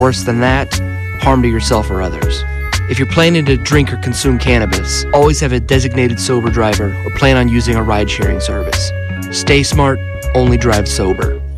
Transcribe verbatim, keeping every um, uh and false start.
Worse than that, harm to yourself or others. If you're planning to drink or consume cannabis, always have a designated sober driver or plan on using a ride-sharing service. Stay smart, only drive sober.